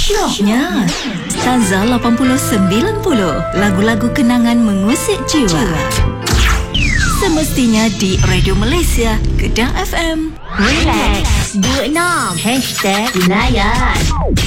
Syoknya Taza 8090, lagu-lagu kenangan mengusik jiwa. Semestinya di Radio Malaysia, Kedah FM. Relax, do it now. #Layan.